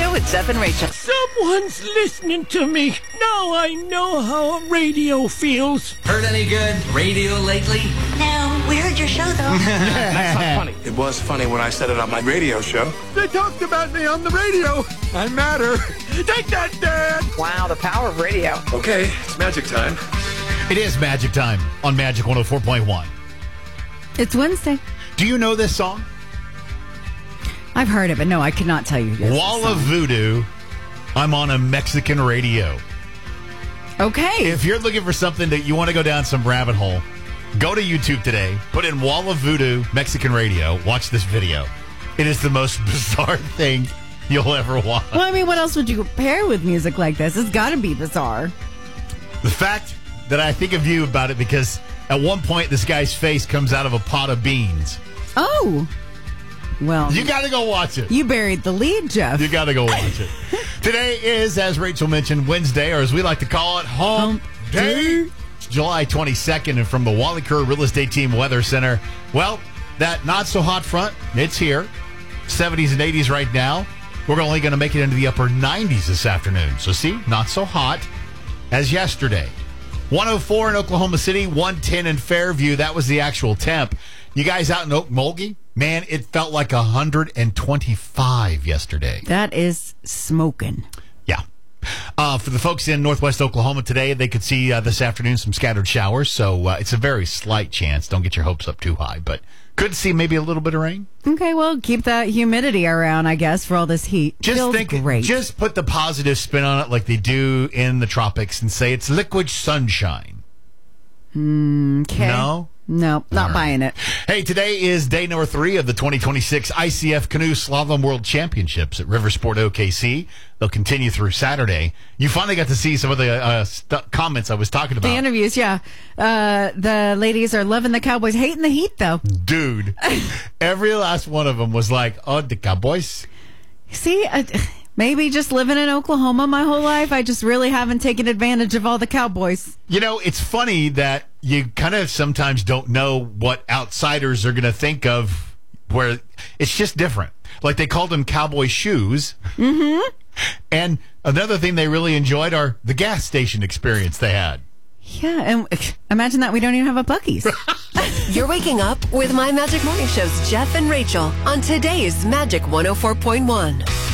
Show with Jeff and Rachel. Someone's listening to me. Now I know how radio feels. Heard any good radio lately? No, we heard your show, though. That's not funny. It was funny when I said it on my radio show. They talked about me on the radio. I matter. Take that, Dad. Wow, the power of radio. Okay, it's magic time. It is Magic Time on Magic 104.1. It's Wednesday. Do you know this song? I've heard of it. No, I could not tell you. Wall of Voodoo. I'm on a Mexican radio. Okay. If you're looking for something that you want to go down some rabbit hole, go to YouTube today, put in Wall of Voodoo Mexican radio, watch this video. It is the most bizarre thing you'll ever watch. Well, I mean, what else would you compare with music like this? It's got to be bizarre. The fact that I think of you about it because at one point this guy's face comes out of a pot of beans. Oh. Well, You got to go watch it. you buried the lead, Jeff. You got to go watch it. Today is, as Rachel mentioned, Wednesday, or as we like to call it, Hump Day. It's July 22nd, and from the Wally Kerr Real Estate Team Weather Center, well, that not-so-hot front, it's here. 70s and 80s right now. We're only going to make it into the upper 90s this afternoon. So, see, not so hot as yesterday. 104 in Oklahoma City, 110 in Fairview. That was the actual temp. You guys out in Okmulgee? Man, it felt like 125 yesterday. That is smoking. Yeah. For the folks in northwest Oklahoma today, they could see this afternoon some scattered showers, so it's a very slight chance. Don't get your hopes up too high, but could see maybe a little bit of rain. Okay, well, keep that humidity around, I guess, for all this heat. Feels great. Just put the positive spin on it like they do in the tropics and say it's liquid sunshine. Okay. No? No, not buying it. Hey, today is day number 3 of the 2026 ICF Canoe Slalom World Championships at Riversport OKC. They'll continue through Saturday. You finally got to see some of the comments I was talking about. The interviews, yeah. The ladies are loving the Cowboys, hating the heat, though. Dude, every last one of them was like, oh, the Cowboys. See, maybe just living in Oklahoma my whole life, I just really haven't taken advantage of all the Cowboys. You know, it's funny that you kind of sometimes don't know what outsiders are going to think of, where it's just different. Like they called them cowboy shoes. Mm-hmm. And another thing they really enjoyed are the gas station experience they had. Yeah, and imagine that we don't even have a Buc-ee's. You're waking up with My Magic Morning Show's Jeff and Rachel on today's Magic 104.1.